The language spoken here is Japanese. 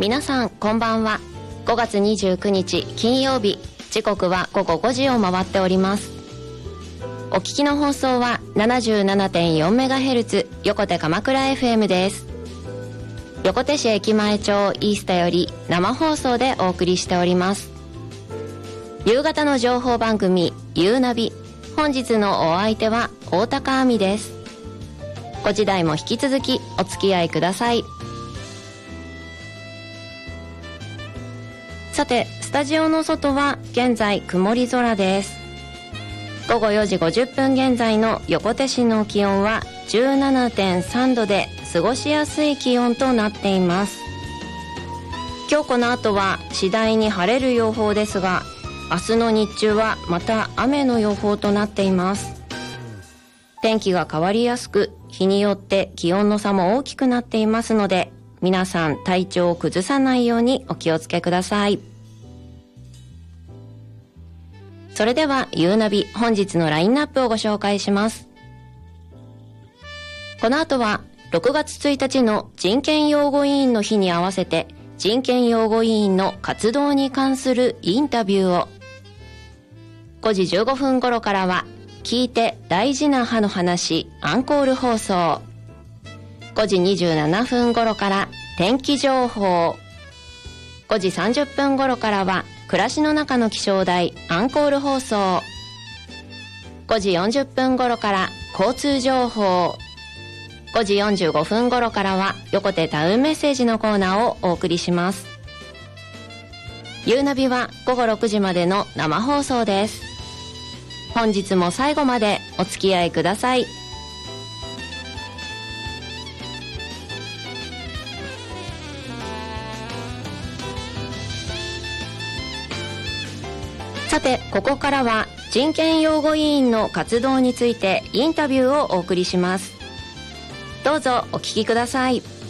皆さんこんばんは。5月29日金曜日、時刻は午後5時を回っております。お聞きの放送は 77.4MHz 横手鎌倉 FM です。横手市駅前町イースタより生放送でお送りしております。夕方の情報番組ゆうナビ、本日のお相手は大高亜美です。5時台も引き続きお付き合いください。さて、スタジオの外は現在曇り空です。午後4時50分現在の横手市の気温は 17.3 度で過ごしやすい気温となっています。今日この後は次第に晴れる予報ですが、明日の日中はまた雨の予報となっています。天気が変わりやすく、日によって気温の差も大きくなっていますので、皆さん体調を崩さないようにお気をつけください。それではゆうナビ、本日のラインナップをご紹介します。この後は6月1日の人権擁護委員の日に合わせて、人権擁護委員の活動に関するインタビューを、5時15分頃からは聞いて大事な歯の話アンコール放送、5時27分頃から天気情報、5時30分頃からは暮らしの中の気象台アンコール放送、5時40分頃から交通情報、5時45分頃からは横手タウンメッセージのコーナーをお送りします。ゆうナビは午後6時までの生放送です。本日も最後までお付き合いください。さて、ここからは人権擁護委員の活動についてインタビューをお送りします。どうぞお聞きください。